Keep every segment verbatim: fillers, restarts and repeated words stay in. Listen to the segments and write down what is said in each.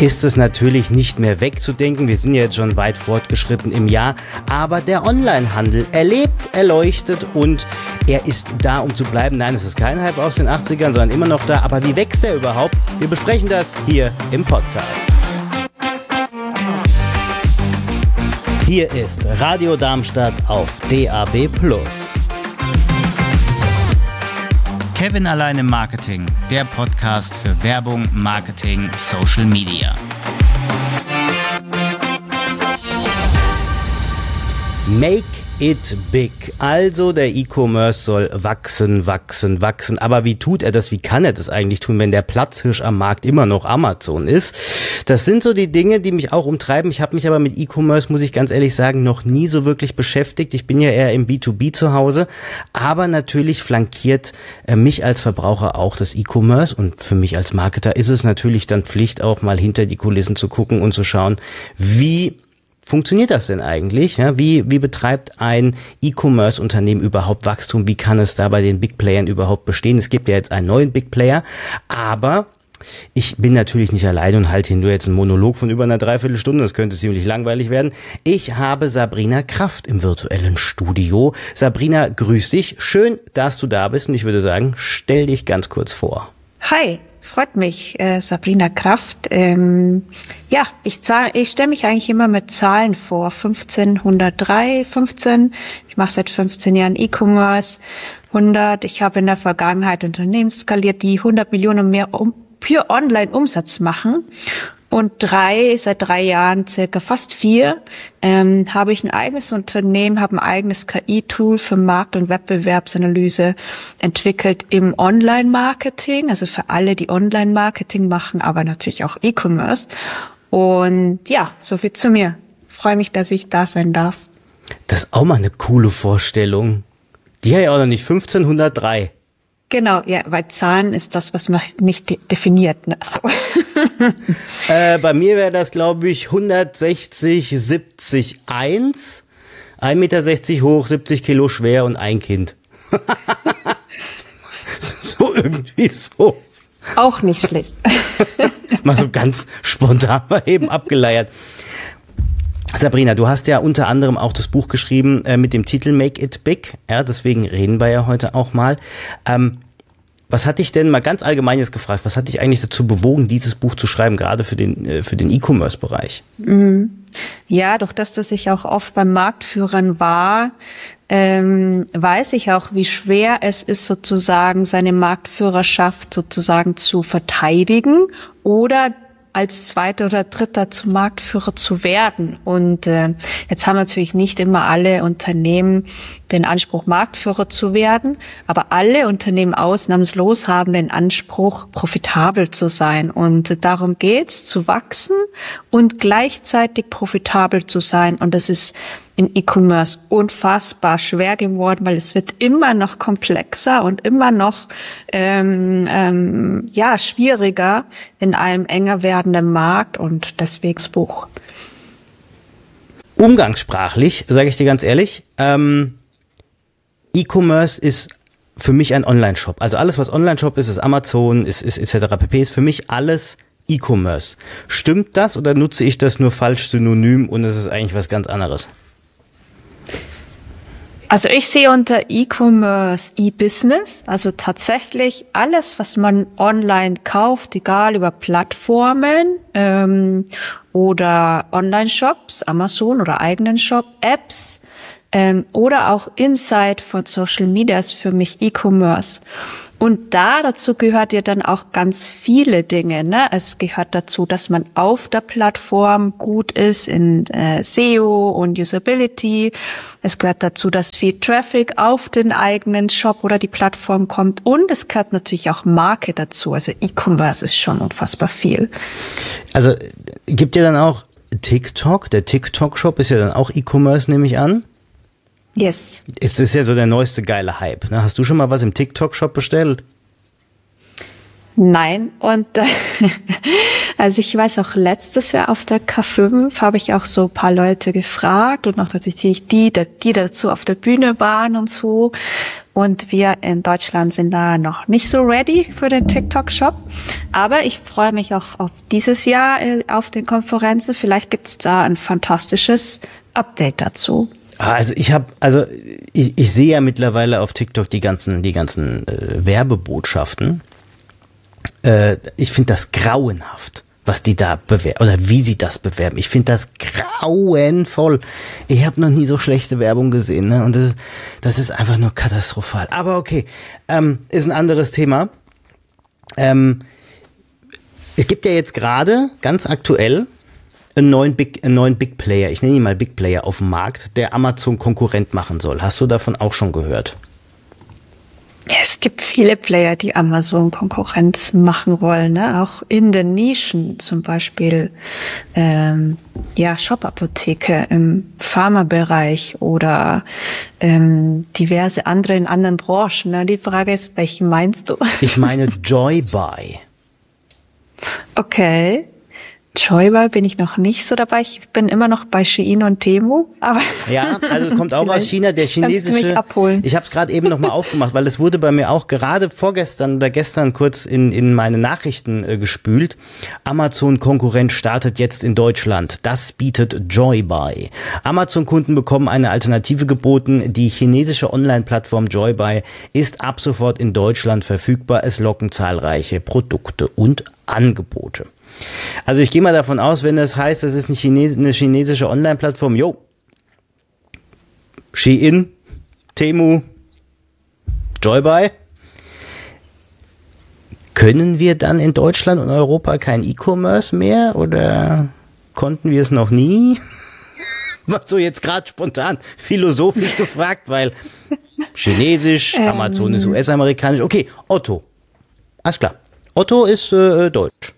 ist es natürlich nicht mehr wegzudenken. Wir sind ja jetzt schon weit fortgeschritten im Jahr. Aber der Onlinehandel, er lebt, er leuchtet und er ist da, um zu bleiben. Nein, es ist kein Hype aus den achtzigern, sondern immer noch da. Aber wie wächst er überhaupt? Wir besprechen das hier im Podcast. Hier ist Radio Darmstadt auf D A B Plus. Kevin allein im Marketing, der Podcast für Werbung, Marketing, Social Media. Make it big. Also der E-Commerce soll wachsen, wachsen, wachsen. Aber wie tut er das? Wie kann er das eigentlich tun, wenn der Platzhirsch am Markt immer noch Amazon ist? Das sind so die Dinge, die mich auch umtreiben. Ich habe mich aber mit E-Commerce, muss ich ganz ehrlich sagen, noch nie so wirklich beschäftigt. Ich bin ja eher im B zwei B zu Hause. Aber natürlich flankiert äh, mich als Verbraucher auch das E-Commerce. Und für mich als Marketer ist es natürlich dann Pflicht, auch mal hinter die Kulissen zu gucken und zu schauen, wie funktioniert das denn eigentlich? Ja, wie, wie betreibt ein E-Commerce-Unternehmen überhaupt Wachstum? Wie kann es da bei den Big Playern überhaupt bestehen? Es gibt ja jetzt einen neuen Big Player, aber ich bin natürlich nicht alleine und halte hier nur jetzt einen Monolog von über einer Dreiviertelstunde. Das könnte ziemlich langweilig werden. Ich habe Sabrina Kraft im virtuellen Studio. Sabrina, grüß dich. Schön, dass du da bist und ich würde sagen, stell dich ganz kurz vor. Hi. Freut mich, äh, Sabrina Kraft. Ähm, ja, ich, zahl, ich stelle mich eigentlich immer mit Zahlen vor. fünfzehnhundertdrei, fünfzehn. Ich mache seit fünfzehn Jahren E-Commerce. hundert. Ich habe in der Vergangenheit Unternehmen skaliert, die hundert Millionen und mehr um, für Online-Umsatz machen. Und drei, seit drei Jahren, circa fast vier, ähm, habe ich ein eigenes Unternehmen, habe ein eigenes K I-Tool für Markt- und Wettbewerbsanalyse entwickelt im Online-Marketing, also für alle, die Online-Marketing machen, aber natürlich auch E-Commerce. Und ja, so viel zu mir. Freue mich, dass ich da sein darf. Das ist auch mal eine coole Vorstellung. Die hat ja auch noch nicht fünfzehnhundertdrei. Genau, ja, weil Zahlen ist das, was mich de- definiert. Ne? So. äh, bei mir wäre das, glaube ich, hundertsechzig, siebzig, eins, ein Meter sechzig hoch, siebzig Kilo schwer und ein Kind. So irgendwie so. Auch nicht schlecht. Mal so ganz spontan mal eben abgeleiert. Sabrina, du hast ja unter anderem auch das Buch geschrieben äh, mit dem Titel Make It Big. Ja, deswegen reden wir ja heute auch mal. Ähm, was hat dich denn, mal ganz allgemein jetzt gefragt, was hat dich eigentlich dazu bewogen, dieses Buch zu schreiben, gerade für den, äh, für den E-Commerce-Bereich? Mhm. Ja, durch das, dass ich auch oft beim Marktführern war, ähm, weiß ich auch, wie schwer es ist, sozusagen seine Marktführerschaft sozusagen zu verteidigen oder als Zweiter oder Dritter zum Marktführer zu werden. Und äh, jetzt haben natürlich nicht immer alle Unternehmen den Anspruch, Marktführer zu werden, aber alle Unternehmen ausnahmslos haben den Anspruch, profitabel zu sein. Und äh, darum geht's, zu wachsen und gleichzeitig profitabel zu sein. Und das ist im E-Commerce unfassbar schwer geworden, weil es wird immer noch komplexer und immer noch ähm, ähm, ja schwieriger in einem enger werdenden Markt und deswegen das Buch. Umgangssprachlich, sage ich dir ganz ehrlich, ähm, E-Commerce ist für mich ein Online-Shop. Also alles, was Online-Shop ist, ist Amazon, ist, ist et cetera pp. Ist für mich alles E-Commerce. Stimmt das oder nutze ich das nur falsch synonym und es ist eigentlich was ganz anderes? Also ich sehe unter E-Commerce E-Business, also tatsächlich alles, was man online kauft, egal über Plattformen ähm, oder Online-Shops, Amazon oder eigenen Shop, Apps ähm, oder auch Inside von Social Media ist für mich E-Commerce. Und da dazu gehört ja dann auch ganz viele Dinge. Ne? Es gehört dazu, dass man auf der Plattform gut ist in äh, S E O und Usability. Es gehört dazu, dass viel Traffic auf den eigenen Shop oder die Plattform kommt. Und es gehört natürlich auch Marke dazu. Also E-Commerce ist schon unfassbar viel. Also gibt ja dann auch TikTok. Der TikTok-Shop ist ja dann auch E-Commerce, nehme ich an. Yes. Es ist ja so der neueste geile Hype. Ne? Hast du schon mal was im TikTok-Shop bestellt? Nein, und äh, also ich weiß auch, letztes Jahr auf der K fünf habe ich auch so ein paar Leute gefragt und auch natürlich die, die dazu auf der Bühne waren und so. Und wir in Deutschland sind da noch nicht so ready für den TikTok-Shop. Aber ich freue mich auch auf dieses Jahr äh, auf den Konferenzen. Vielleicht gibt's da ein fantastisches Update dazu. Also ich habe, also ich, ich sehe ja mittlerweile auf TikTok die ganzen, die ganzen äh, Werbebotschaften. Äh, ich finde das grauenhaft, was die da bewerben oder wie sie das bewerben. Ich finde das grauenvoll. Ich habe noch nie so schlechte Werbung gesehen, ne? Und das, das ist einfach nur katastrophal. Aber okay, ähm, ist ein anderes Thema. Ähm, es gibt ja jetzt gerade ganz aktuell einen neuen Big, einen neuen Big Player, ich nenne ihn mal Big Player auf dem Markt, der Amazon Konkurrent machen soll. Hast du davon auch schon gehört? Ja, es gibt viele Player, die Amazon Konkurrenz machen wollen, ne? Auch in den Nischen, zum Beispiel ähm, ja Shop-Apotheke im Pharmabereich oder ähm, diverse andere in anderen Branchen. Ne? Die Frage ist, welchen meinst du? Ich meine Joybuy. Okay. Joybuy bin ich noch nicht so dabei. Ich bin immer noch bei Shein und Temu. Aber ja, also kommt auch aus China, der chinesische. Kannst du mich abholen? Ich habe es gerade eben nochmal aufgemacht, weil es wurde bei mir auch gerade vorgestern oder gestern kurz in in meine Nachrichten äh, gespült. Amazon-Konkurrent startet jetzt in Deutschland. Das bietet Joybuy. Amazon-Kunden bekommen eine Alternative geboten. Die chinesische Online-Plattform Joybuy ist ab sofort in Deutschland verfügbar. Es locken zahlreiche Produkte und Angebote. Also ich gehe mal davon aus, wenn das heißt, das ist eine, Chines- eine chinesische Online-Plattform, jo, Shein, Temu, Joybuy, können wir dann in Deutschland und Europa kein E-Commerce mehr oder konnten wir es noch nie? So jetzt gerade spontan philosophisch gefragt, weil Chinesisch, ähm. Amazon ist U S-amerikanisch, okay, Otto, alles klar, Otto ist äh, deutsch.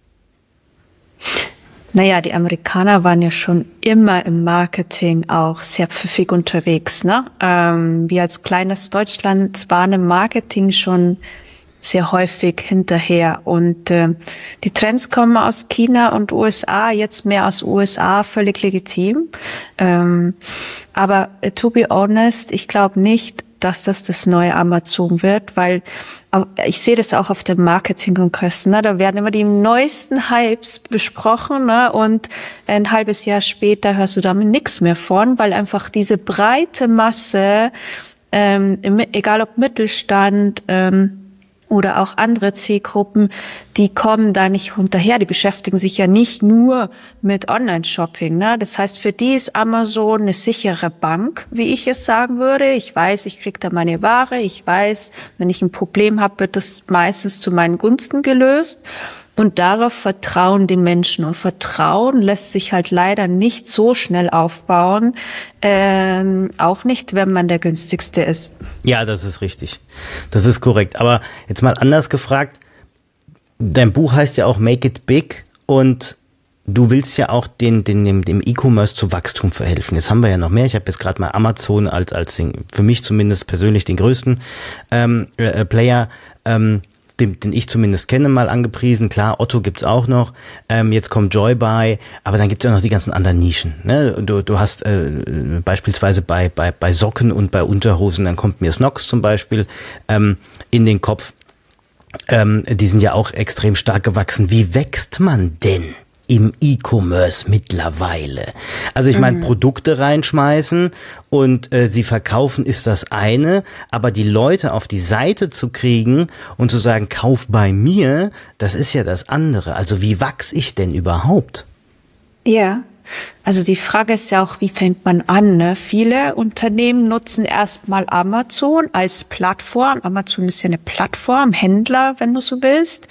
Naja, die Amerikaner waren ja schon immer im Marketing auch sehr pfiffig unterwegs, ne? Ähm, wir als kleines Deutschland waren im Marketing schon sehr häufig hinterher und äh, die Trends kommen aus China und U S A, jetzt mehr aus U S A, völlig legitim. Ähm, aber uh, to be honest, ich glaube nicht, dass das das neue Amazon wird, weil ich sehe das auch auf den Marketingkongressen, ne? Da werden immer die neuesten Hypes besprochen, ne? Und ein halbes Jahr später hörst du damit nichts mehr von, weil einfach diese breite Masse, ähm, egal ob Mittelstand, ähm, oder auch andere Zielgruppen, die kommen da nicht hinterher. Die beschäftigen sich ja nicht nur mit Online-Shopping, ne? Das heißt, für die ist Amazon eine sichere Bank, wie ich es sagen würde. Ich weiß, ich kriege da meine Ware. Ich weiß, wenn ich ein Problem habe, wird das meistens zu meinen Gunsten gelöst. Und darauf vertrauen die Menschen. Und Vertrauen lässt sich halt leider nicht so schnell aufbauen. Ähm, auch nicht, wenn man der günstigste ist. Ja, das ist richtig. Das ist korrekt. Aber jetzt mal anders gefragt. Dein Buch heißt ja auch Make It Big. Und du willst ja auch den, den, dem, dem E-Commerce zu Wachstum verhelfen. Jetzt haben wir ja noch mehr. Ich habe jetzt gerade mal Amazon als, als den, für mich zumindest persönlich den größten ähm, äh, Player ähm, Den, den ich zumindest kenne, mal angepriesen. Klar, Otto gibt's auch noch. Ähm, jetzt kommt Joybuy, aber dann gibt's ja noch die ganzen anderen Nischen. Ne? Du, du hast äh, beispielsweise bei, bei, bei Socken und bei Unterhosen, dann kommt mir Snox zum Beispiel ähm, in den Kopf. Ähm, die sind ja auch extrem stark gewachsen. Wie wächst man denn im E-Commerce mittlerweile? Also ich meine, mhm. Produkte reinschmeißen und äh, sie verkaufen ist das eine, aber die Leute auf die Seite zu kriegen und zu sagen, kauf bei mir, das ist ja das andere. Also wie wachse ich denn überhaupt? Ja, also die Frage ist ja auch, wie fängt man an? Ne? Viele Unternehmen nutzen erstmal Amazon als Plattform. Amazon ist ja eine Plattform, Händler, wenn du so willst,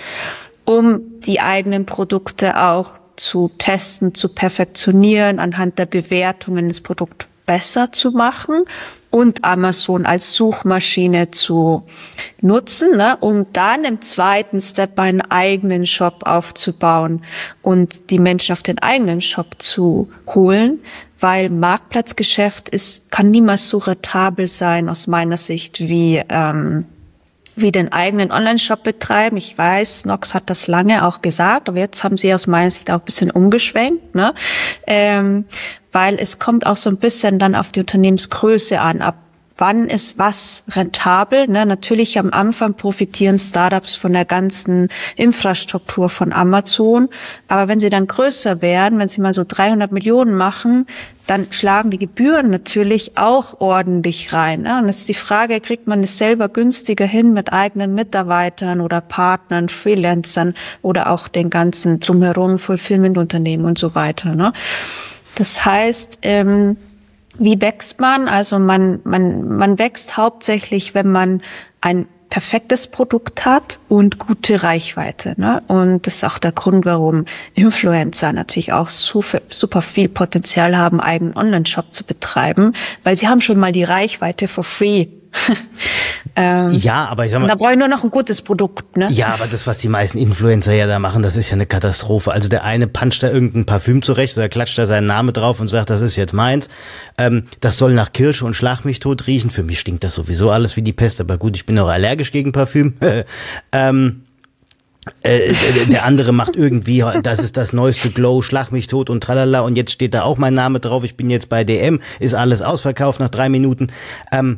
um die eigenen Produkte auch zu testen, zu perfektionieren, anhand der Bewertungen das Produkt besser zu machen und Amazon als Suchmaschine zu nutzen, ne, um dann im zweiten Step einen eigenen Shop aufzubauen und die Menschen auf den eigenen Shop zu holen, weil Marktplatzgeschäft ist, kann niemals so rentabel sein aus meiner Sicht wie ähm, wie den eigenen Online-Shop betreiben. Ich weiß, Nox hat das lange auch gesagt, aber jetzt haben sie aus meiner Sicht auch ein bisschen umgeschwenkt, ne? Ähm, weil es kommt auch so ein bisschen dann auf die Unternehmensgröße an, ab wann ist was rentabel, ne? Natürlich am Anfang profitieren Startups von der ganzen Infrastruktur von Amazon, aber wenn sie dann größer werden, wenn sie mal so dreihundert Millionen machen, dann schlagen die Gebühren natürlich auch ordentlich rein, ne? Und es ist die Frage, kriegt man es selber günstiger hin mit eigenen Mitarbeitern oder Partnern, Freelancern oder auch den ganzen drumherum Fulfillment-Unternehmen und so weiter, ne? Das heißt, ähm, wie wächst man? Also man, man, man wächst hauptsächlich, wenn man ein perfektes Produkt hat und gute Reichweite, ne? Und das ist auch der Grund, warum Influencer natürlich auch super, super viel Potenzial haben, eigenen Online-Shop zu betreiben, weil sie haben schon mal die Reichweite for free. ähm, ja, aber ich sag mal, da brauche ich nur noch ein gutes Produkt, ne? Ja, aber das, was die meisten Influencer ja da machen, das ist ja eine Katastrophe. Also der eine puncht da irgendein Parfüm zurecht oder klatscht da seinen Namen drauf und sagt, das ist jetzt meins. Ähm, das soll nach Kirsche und Schlag mich tot riechen. Für mich stinkt das sowieso alles wie die Pest, aber gut, ich bin auch allergisch gegen Parfüm. ähm, Äh, der andere macht irgendwie, das ist das neueste Glow, Schlag mich tot und tralala, und jetzt steht da auch mein Name drauf, ich bin jetzt bei D M, ist alles ausverkauft nach drei Minuten. Ähm,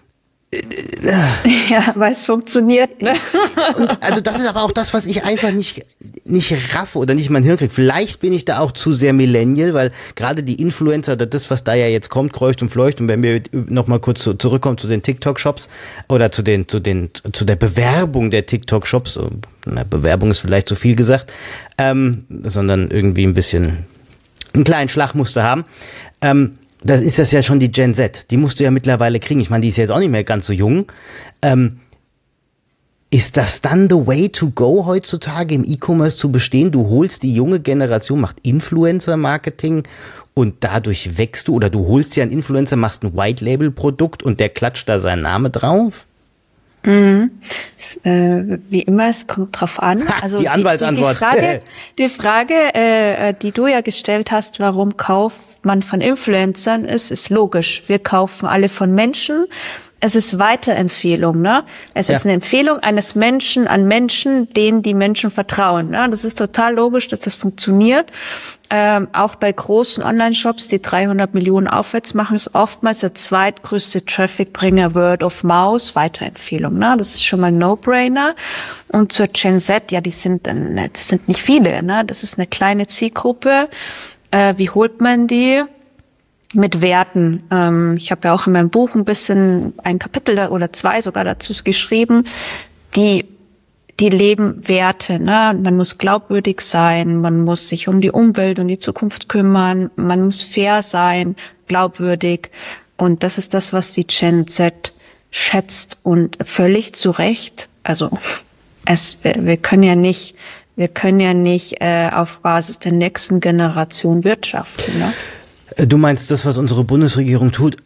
Ja, weil es funktioniert, ne? Und also das ist aber auch das, was ich einfach nicht nicht raffe oder nicht in mein Hirn kriege. Vielleicht bin ich da auch zu sehr Millennial, weil gerade die Influencer oder das, was da ja jetzt kommt, kreucht und fleucht, und wenn wir nochmal kurz zu, zurückkommen zu den TikTok-Shops oder zu den zu den zu der Bewerbung der TikTok-Shops, na, Bewerbung ist vielleicht zu viel gesagt, ähm, sondern irgendwie ein bisschen einen kleinen Schlagmuster haben. Ähm, Das ist das ja schon die Gen Z. Die musst du ja mittlerweile kriegen. Ich meine, die ist jetzt auch nicht mehr ganz so jung. Ähm, ist das dann the way to go heutzutage im E-Commerce zu bestehen? Du holst die junge Generation, macht Influencer-Marketing und dadurch wächst du, oder du holst ja einen Influencer, machst ein White-Label-Produkt und der klatscht da seinen Namen drauf? Mhm. Es, äh, wie immer, es kommt drauf an. Ha, also die Anwaltsantwort. Die, die Frage, die Frage äh, die du ja gestellt hast, warum kauft man von Influencern, ist, ist logisch. Wir kaufen alle von Menschen. Es ist Weiterempfehlung, ne? Es Ja. ist eine Empfehlung eines Menschen an Menschen, denen die Menschen vertrauen. Ne? Das ist total logisch, dass das funktioniert. Ähm, auch bei großen Online-Shops, die dreihundert Millionen aufwärts machen, ist oftmals der zweitgrößte Traffic-Bringer Word of Mouth, Weiterempfehlung. Ne? Das ist schon mal ein No-Brainer. Und zur Gen Z, ja, die sind, äh, das sind nicht viele, ne? Das ist eine kleine Zielgruppe. Äh, wie holt man die? Mit Werten. Ähm, ich habe ja auch in meinem Buch ein bisschen ein Kapitel da, oder zwei sogar dazu geschrieben. Die die leben Werte. Ne? Man muss glaubwürdig sein, man muss sich um die Umwelt und die Zukunft kümmern, man muss fair sein, glaubwürdig. Und das ist das, was die Gen Z schätzt, und völlig zu Recht. Also es, wir, wir können ja nicht, wir können ja nicht äh, auf Basis der nächsten Generation wirtschaften. Ne? Du meinst das, was unsere Bundesregierung tut?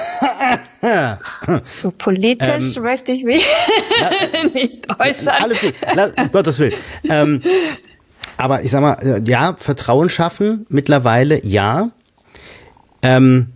So politisch ähm, möchte ich mich na, nicht äußern. Alles gut, na, um Gottes Willen. Ähm, aber ich sag mal, ja, Vertrauen schaffen mittlerweile, ja. Ähm,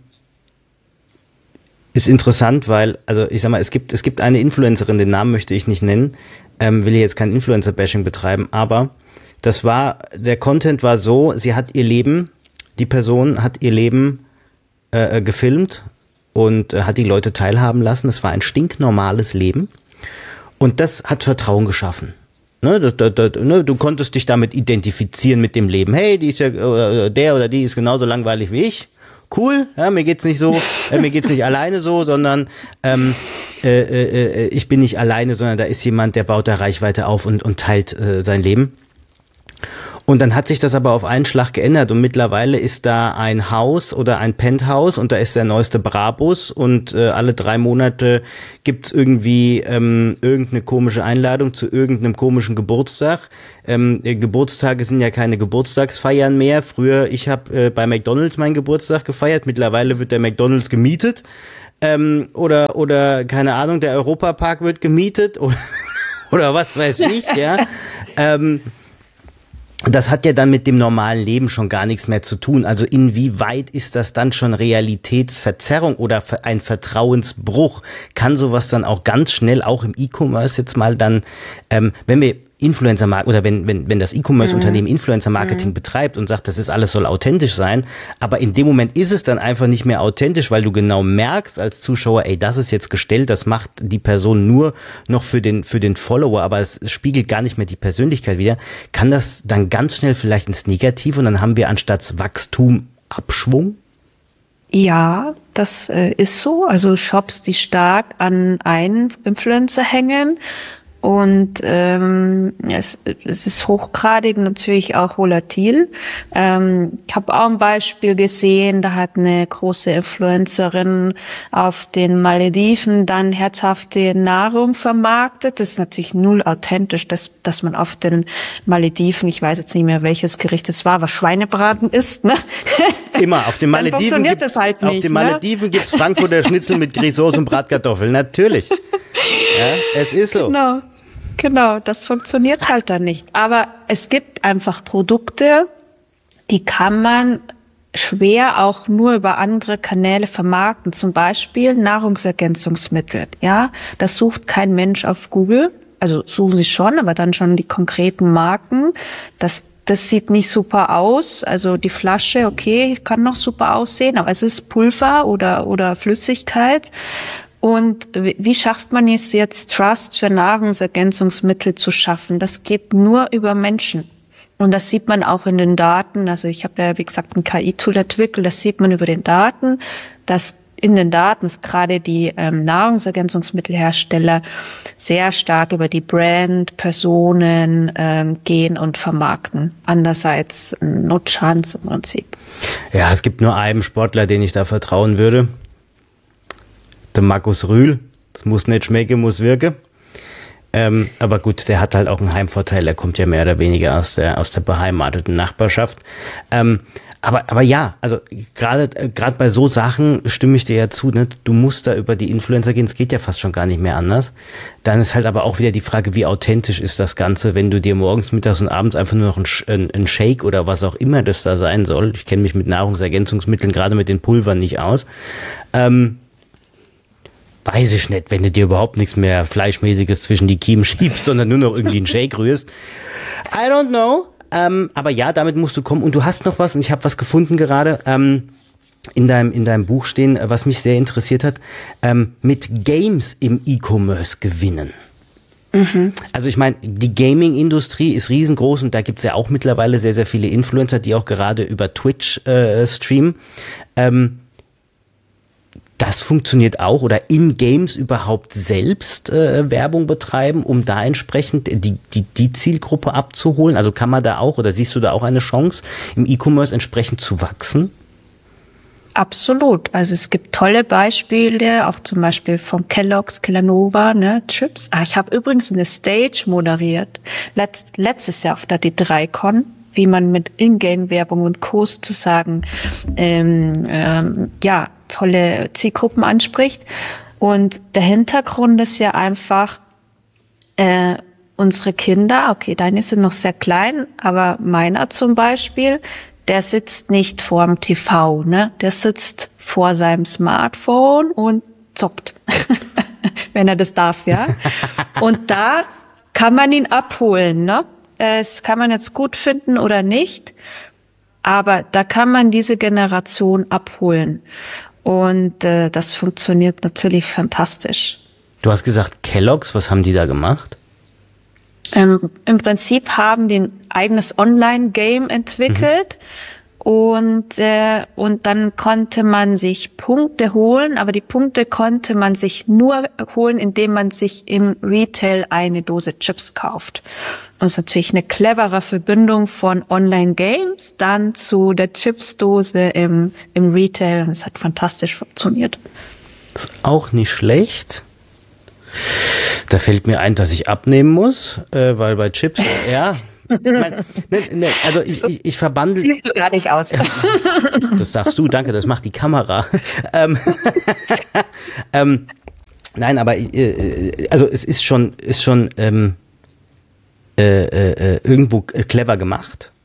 ist interessant, weil, also ich sag mal, es gibt es gibt eine Influencerin, den Namen möchte ich nicht nennen, ähm, will hier jetzt kein Influencer-Bashing betreiben, aber das war, der Content war so, sie hat ihr Leben, die Person hat ihr Leben äh, gefilmt und äh, hat die Leute teilhaben lassen. Es war ein stinknormales Leben und das hat Vertrauen geschaffen. Ne, das, das, das, ne, du konntest dich damit identifizieren mit dem Leben. Hey, die ist ja, äh, der oder die ist genauso langweilig wie ich. Cool, ja, mir geht's nicht so, äh, mir geht's nicht alleine so, sondern ähm, äh, äh, ich bin nicht alleine, sondern da ist jemand, der baut da Reichweite auf und, und teilt äh, sein Leben. Und dann hat sich das aber auf einen Schlag geändert und mittlerweile ist da ein Haus oder ein Penthouse und da ist der neueste Brabus und äh, alle drei Monate gibt's irgendwie ähm, irgendeine komische Einladung zu irgendeinem komischen Geburtstag. Ähm, Geburtstage sind ja keine Geburtstagsfeiern mehr. Früher, ich habe äh, bei McDonald's meinen Geburtstag gefeiert, mittlerweile wird der McDonald's gemietet. Ähm, oder, oder keine Ahnung, der Europapark wird gemietet oder, oder was weiß ich, ja. ähm, das hat ja dann mit dem normalen Leben schon gar nichts mehr zu tun. Also inwieweit ist das dann schon Realitätsverzerrung oder ein Vertrauensbruch? Kann sowas dann auch ganz schnell auch im E-Commerce jetzt mal dann, ähm, wenn wir Influencer oder wenn wenn wenn das E-Commerce-Unternehmen mhm. Influencer-Marketing mhm. betreibt und sagt, das ist alles soll authentisch sein, aber in dem Moment ist es dann einfach nicht mehr authentisch, weil du genau merkst als Zuschauer, ey, das ist jetzt gestellt, das macht die Person nur noch für den für den Follower, aber es spiegelt gar nicht mehr die Persönlichkeit wider. Kann das dann ganz schnell vielleicht ins Negative und dann haben wir anstatt Wachstum Abschwung? Ja, das äh, ist so. Also Shops, die stark an einen Influencer hängen. Und ähm, es, es ist hochgradig natürlich auch volatil. Ähm, ich habe auch ein Beispiel gesehen, da hat eine große Influencerin auf den Malediven dann herzhafte Nahrung vermarktet. Das ist natürlich null authentisch, dass, dass man auf den Malediven, ich weiß jetzt nicht mehr, welches Gericht es war, was Schweinebraten ist, ne? Immer, auf den Malediven gibt's, das halt nicht, auf den Malediven ne? gibt's Frankfurter Schnitzel mit Grisauce und Bratkartoffeln, natürlich. Ja, es ist so. Genau. Genau, das funktioniert halt dann nicht. Aber es gibt einfach Produkte, die kann man schwer auch nur über andere Kanäle vermarkten. Zum Beispiel Nahrungsergänzungsmittel. Ja, das sucht kein Mensch auf Google. Also suchen sie schon, aber dann schon die konkreten Marken. Das Das sieht nicht super aus. Also die Flasche, okay, kann noch super aussehen, aber es ist Pulver oder oder Flüssigkeit. Und wie schafft man es jetzt, Trust für Nahrungsergänzungsmittel zu schaffen? Das geht nur über Menschen. Und das sieht man auch in den Daten. Also ich habe ja, wie gesagt, ein K I-Tool entwickelt. Das sieht man über den Daten, dass in den Daten gerade die ähm, Nahrungsergänzungsmittelhersteller sehr stark über die Brand, Personen ähm, gehen und vermarkten. Andererseits no chance im Prinzip. Ja, es gibt nur einen Sportler, den ich da vertrauen würde. Der Markus Rühl, das muss nicht schmecken, muss wirken. Ähm, aber gut, der hat halt auch einen Heimvorteil, er kommt ja mehr oder weniger aus der, aus der beheimateten Nachbarschaft. Ähm, aber, aber ja, also gerade gerade bei so Sachen stimme ich dir ja zu, ne? Du musst da über die Influencer gehen, es geht ja fast schon gar nicht mehr anders. Dann ist halt aber auch wieder die Frage, wie authentisch ist das Ganze, wenn du dir morgens, mittags und abends einfach nur noch ein, ein Shake oder was auch immer das da sein soll, ich kenne mich mit Nahrungsergänzungsmitteln, gerade mit den Pulvern nicht aus, ähm, weiß ich nicht, wenn du dir überhaupt nichts mehr Fleischmäßiges zwischen die Kiemen schiebst, sondern nur noch irgendwie einen Shake rührst. I don't know. Ähm, aber ja, damit musst du kommen. Und du hast noch was, und ich habe was gefunden gerade, ähm, in deinem, in deinem Buch stehen, was mich sehr interessiert hat, ähm, mit Games im E-Commerce gewinnen. Mhm. Also ich meine, die Gaming-Industrie ist riesengroß und da gibt's ja auch mittlerweile sehr, sehr viele Influencer, die auch gerade über Twitch äh, streamen. Ähm, Das funktioniert auch oder in Games überhaupt selbst äh, Werbung betreiben, um da entsprechend die, die, die Zielgruppe abzuholen? Also kann man da auch oder siehst du da auch eine Chance, im E-Commerce entsprechend zu wachsen? Absolut. Also es gibt tolle Beispiele, auch zum Beispiel von Kellogg's, Kellanova, ne, Chips. Ah, ich habe übrigens eine Stage moderiert, letzt, letztes Jahr auf der D drei Con, wie man mit Ingame-Werbung und Co. sozusagen ähm, ähm, ja tolle Zielgruppen anspricht. Und der Hintergrund ist ja einfach, äh, unsere Kinder, okay, deine sind noch sehr klein, aber meiner zum Beispiel, der sitzt nicht vorm T V, ne? Der sitzt vor seinem Smartphone und zockt, wenn er das darf, ja. Und da kann man ihn abholen, ne? Es kann man jetzt gut finden oder nicht, aber da kann man diese Generation abholen. Und äh, das funktioniert natürlich fantastisch. Du hast gesagt Kellogg's, was haben die da gemacht? Ähm, Im Prinzip haben die ein eigenes Online-Game entwickelt. Mhm. Und äh, und dann konnte man sich Punkte holen, aber die Punkte konnte man sich nur holen, indem man sich im Retail eine Dose Chips kauft. Und das ist natürlich eine clevere Verbindung von Online-Games dann zu der Chipsdose im im Retail. Und es hat fantastisch funktioniert. Das ist auch nicht schlecht. Da fällt mir ein, dass ich abnehmen muss, äh, weil bei Chips, ja... Mein, ne, ne, also ich, ich, ich verbandel... Siehst du gar nicht aus. Das sagst du, danke, das macht die Kamera. ähm, ähm, nein, aber äh, also es ist schon, ist schon ähm, äh, äh, irgendwo clever gemacht.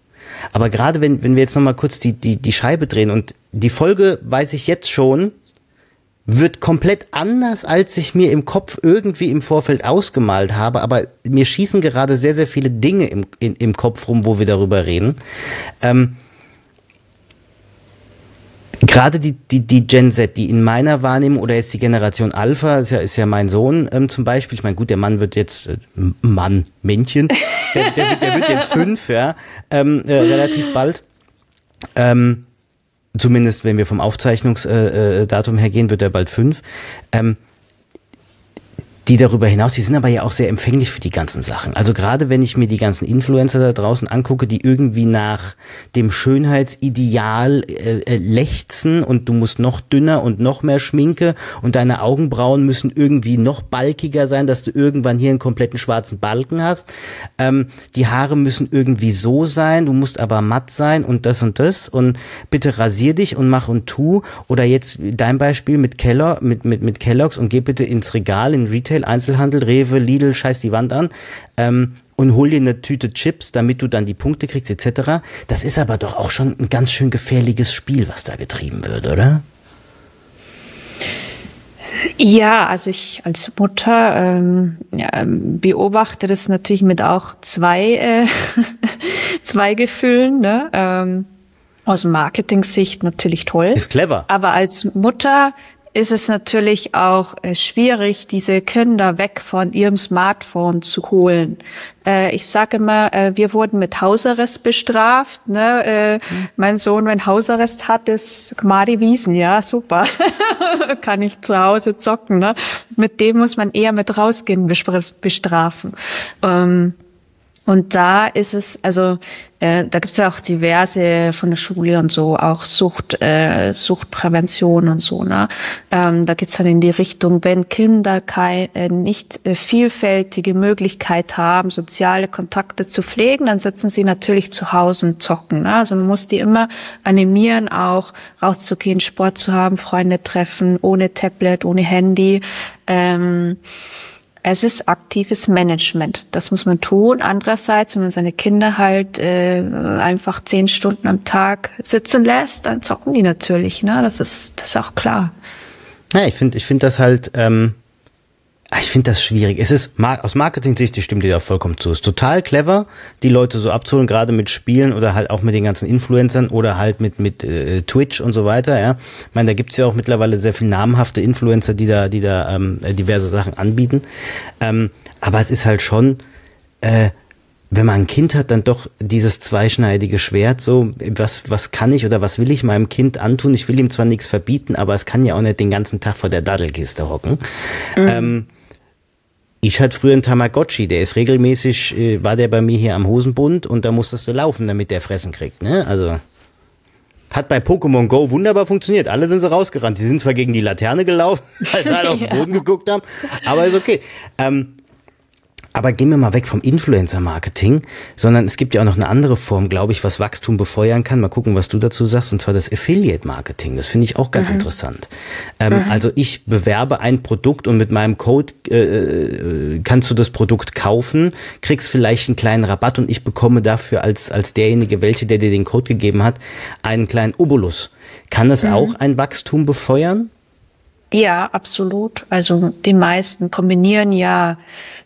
Aber gerade wenn, wenn wir jetzt nochmal kurz die, die, die Scheibe drehen und die Folge, weiß ich jetzt schon, wird komplett anders, als ich mir im Kopf irgendwie im Vorfeld ausgemalt habe, aber mir schießen gerade sehr, sehr viele Dinge im, in, im Kopf rum, wo wir darüber reden. Ähm, gerade die, die, die Gen Z, die in meiner Wahrnehmung oder jetzt die Generation Alpha, ist ja, ist ja mein Sohn ähm, zum Beispiel, ich meine, gut, der Mann wird jetzt, äh, Mann, Männchen, der, der, wird, der wird jetzt fünf, ja, ähm, äh, relativ bald, ähm, zumindest wenn wir vom Aufzeichnungsdatum her gehen, wird er bald fünf. Ähm, die darüber hinaus, die sind aber ja auch sehr empfänglich für die ganzen Sachen. Also gerade wenn ich mir die ganzen Influencer da draußen angucke, die irgendwie nach dem Schönheitsideal äh, äh, lechzen und du musst noch dünner und noch mehr Schminke und deine Augenbrauen müssen irgendwie noch balkiger sein, dass du irgendwann hier einen kompletten schwarzen Balken hast. Ähm, die Haare müssen irgendwie so sein, du musst aber matt sein und das und das und bitte rasier dich und mach und tu. Oder jetzt dein Beispiel mit Kellogg, mit, mit, mit Kellogg's und geh bitte ins Regal, in Retail, Einzelhandel, Rewe, Lidl, scheiß die Wand an ähm, und hol dir eine Tüte Chips, damit du dann die Punkte kriegst et cetera. Das ist aber doch auch schon ein ganz schön gefährliches Spiel, was da getrieben wird, oder? Ja, also ich als Mutter ähm, ja, beobachte das natürlich mit auch zwei, äh, zwei Gefühlen, ne? Ähm, aus Marketing-Sicht natürlich toll. Ist clever. Aber als Mutter ist es natürlich auch äh, schwierig, diese Kinder weg von ihrem Smartphone zu holen. Äh, ich sage immer, äh, wir wurden mit Hausarrest bestraft. Ne? Äh, mhm. Mein Sohn, wenn Hausarrest hat, ist Gmadi Wiesen, ja, super. Kann ich zu Hause zocken. Ne? Mit dem muss man eher mit rausgehen bestrafen. Ähm, Und da ist es, also äh, da gibt's ja auch diverse von der Schule und so, auch Sucht, äh, Suchtprävention und so. Ne? Ähm, da geht's dann in die Richtung, wenn Kinder keine äh, nicht äh, vielfältige Möglichkeit haben, soziale Kontakte zu pflegen, dann sitzen sie natürlich zu Hause und zocken. Ne? Also man muss die immer animieren, auch rauszugehen, Sport zu haben, Freunde treffen, ohne Tablet, ohne Handy. Ähm, Es ist aktives Management. Das muss man tun. Andererseits, wenn man seine Kinder halt äh, einfach zehn Stunden am Tag sitzen lässt, dann zocken die natürlich. Ne? Das ist das ist auch klar. Ja, ich finde ich finde das halt, ähm, ich finde das schwierig. Es ist aus Marketing-Sicht, die stimmt dir da vollkommen zu. Es ist total clever, die Leute so abzuholen, gerade mit Spielen oder halt auch mit den ganzen Influencern oder halt mit mit äh, Twitch und so weiter. Ja, ich meine, da gibt's ja auch mittlerweile sehr viel namhafte Influencer, die da die da ähm, diverse Sachen anbieten. Ähm, aber es ist halt schon, äh, wenn man ein Kind hat, dann doch dieses zweischneidige Schwert. So, was was kann ich oder was will ich meinem Kind antun? Ich will ihm zwar nichts verbieten, aber es kann ja auch nicht den ganzen Tag vor der Daddelkiste hocken. Mhm. Ähm, Ich hatte früher einen Tamagotchi, der ist regelmäßig, äh, war der bei mir hier am Hosenbund und da musstest du laufen, damit der Fressen kriegt, ne? Also, hat bei Pokémon Go wunderbar funktioniert. Alle sind so rausgerannt. Die sind zwar gegen die Laterne gelaufen, als alle auf den Boden geguckt haben, aber ist okay. Ähm, aber gehen wir mal weg vom Influencer-Marketing, sondern es gibt ja auch noch eine andere Form, glaube ich, was Wachstum befeuern kann. Mal gucken, was du dazu sagst, und zwar das Affiliate-Marketing. Das finde ich auch ganz mhm. interessant. Ähm, mhm. Also ich bewerbe ein Produkt und mit meinem Code äh, kannst du das Produkt kaufen, kriegst vielleicht einen kleinen Rabatt und ich bekomme dafür als als derjenige, welche der dir den Code gegeben hat, einen kleinen Obolus. Kann das mhm. auch ein Wachstum befeuern? Ja, absolut. Also die meisten kombinieren ja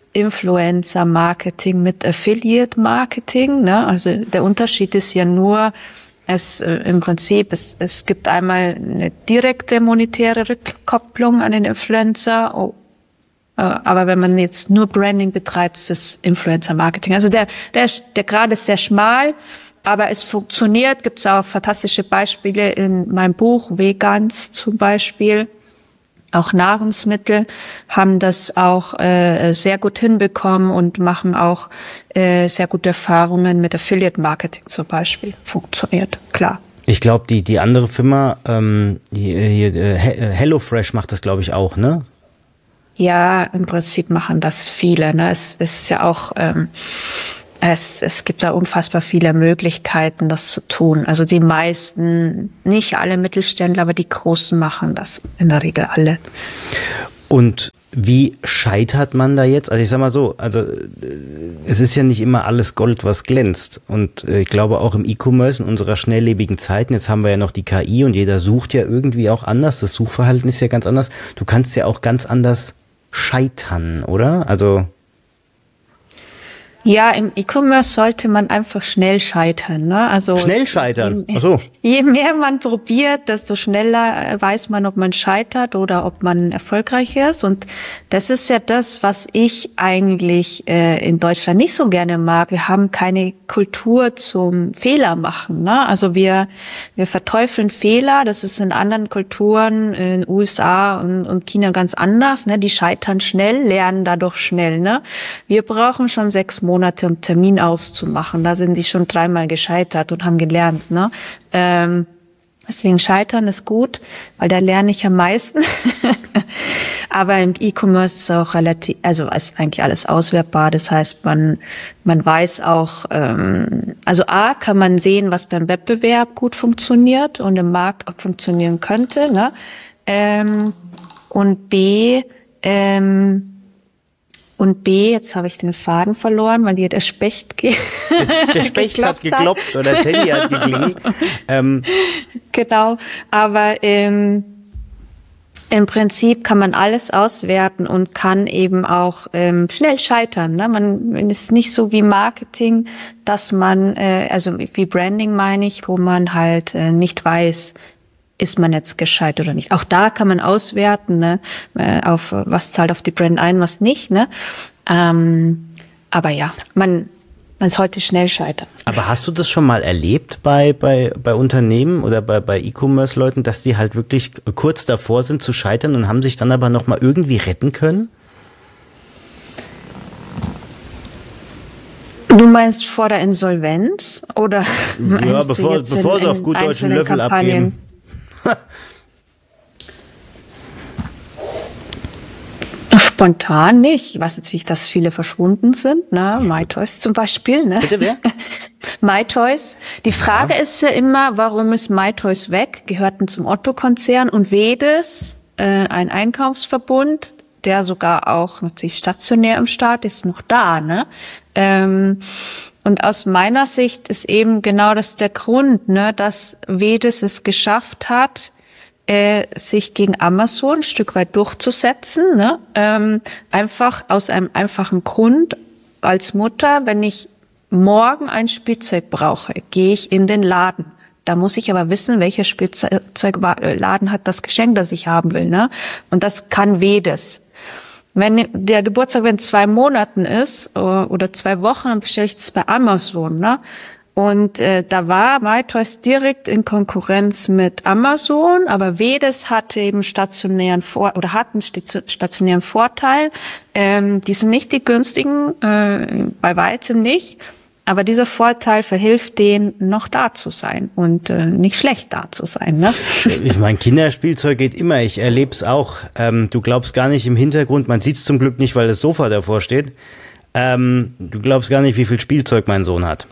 Influencer-Marketing mit Affiliate-Marketing, ne? Also der Unterschied ist ja nur, es äh, im Prinzip, es, es gibt einmal eine direkte monetäre Rückkopplung an den Influencer, oh, äh, aber wenn man jetzt nur Branding betreibt, ist es Influencer-Marketing. Also der, der, der Grad ist sehr schmal, aber es funktioniert. Gibt es auch fantastische Beispiele in meinem Buch, Vegans zum Beispiel. Auch Nahrungsmittel haben das auch äh, sehr gut hinbekommen und machen auch äh, sehr gute Erfahrungen mit Affiliate-Marketing zum Beispiel. Funktioniert, klar. Ich glaube, die die andere Firma, ähm, die, hier, äh, HelloFresh macht das, glaube ich, auch, ne? Ja, im Prinzip machen das viele. Ne? Es, es ist ja auch... Ähm, Es, es gibt da unfassbar viele Möglichkeiten, das zu tun. Also die meisten, nicht alle Mittelständler, aber die Großen machen das in der Regel alle. Und wie scheitert man da jetzt? Also ich sag mal so, also es ist ja nicht immer alles Gold, was glänzt. Und ich glaube auch im E-Commerce in unserer schnelllebigen Zeiten, jetzt haben wir ja noch die K I und jeder sucht ja irgendwie auch anders. Das Suchverhalten ist ja ganz anders. Du kannst ja auch ganz anders scheitern, oder? Also ja, im E-Commerce sollte man einfach schnell scheitern, ne? Also schnell scheitern. Je, Ach so. Je mehr man probiert, desto schneller weiß man, ob man scheitert oder ob man erfolgreich ist. Und das ist ja das, was ich eigentlich äh, in Deutschland nicht so gerne mag. Wir haben keine Kultur zum Fehler machen, ne? Also wir wir verteufeln Fehler. Das ist in anderen Kulturen, in U S A und, und China ganz anders, ne? Die scheitern schnell, lernen dadurch schnell, ne? Wir brauchen schon sechs Monate, um Termin auszumachen. Da sind die schon dreimal gescheitert und haben gelernt, ne? Ähm, deswegen scheitern ist gut, weil da lerne ich am meisten. Aber im E-Commerce ist auch relativ, also ist eigentlich alles auswertbar. Das heißt, man man weiß auch, ähm, also A, kann man sehen, was beim Wettbewerb gut funktioniert und im Markt auch funktionieren könnte, ne? Ähm, und B, ähm, Und B, jetzt habe ich den Faden verloren, weil hier der Specht ge- Der, der Specht hat gekloppt oder das Handy hat geklingelt. Ähm. Genau, aber ähm, im Prinzip kann man alles auswerten und kann eben auch ähm, schnell scheitern. Ne? Man es ist nicht so wie Marketing, dass man, äh, also wie Branding meine ich, wo man halt äh, nicht weiß, ist man jetzt gescheit oder nicht. Auch da kann man auswerten, ne, auf was zahlt auf die Brand ein, was nicht, ne. Ähm, aber ja, man man sollte schnell scheitern. Aber hast du das schon mal erlebt bei bei bei Unternehmen oder bei bei E-Commerce-Leuten, dass die halt wirklich kurz davor sind zu scheitern und haben sich dann aber noch mal irgendwie retten können? Du meinst vor der Insolvenz oder meinst ja, bevor du jetzt bevor in, sie auf gut Deutsch einen Löffel Kampagnen? abgeben. Spontan nicht. Ich weiß natürlich, dass viele verschwunden sind, ne? MyToys zum Beispiel, ne? Bitte wer? MyToys. Die Frage ja. ist ja immer, warum ist MyToys weg? Gehörten zum Otto-Konzern und Vedes, äh, ein Einkaufsverbund, der sogar auch natürlich stationär im Staat ist, noch da, ne? Ähm, und aus meiner Sicht ist eben genau das der Grund, ne, dass Vedes es geschafft hat, äh, sich gegen Amazon ein Stück weit durchzusetzen, ne? Ähm, einfach aus einem einfachen Grund. Als Mutter, wenn ich morgen ein Spielzeug brauche, gehe ich in den Laden. Da muss ich aber wissen, welcher Spielzeugladen hat das Geschenk, das ich haben will, ne? Und das kann Vedes. Wenn der Geburtstag in zwei Monaten ist oder zwei Wochen, dann bestelle ich das bei Amazon, ne? Und äh, da war MyToys direkt in Konkurrenz mit Amazon, aber Vedes hatte eben stationären Vor- oder hat einen stationären Vorteil. Ähm, die sind nicht die günstigen, äh, bei weitem nicht. Aber dieser Vorteil verhilft denen, noch da zu sein und äh, nicht schlecht da zu sein. Ne? Ich meine, Kinderspielzeug geht immer. Ich erlebe es auch. Ähm, du glaubst gar nicht im Hintergrund, man sieht es zum Glück nicht, weil das Sofa davor steht. Ähm, du glaubst gar nicht, wie viel Spielzeug mein Sohn hat.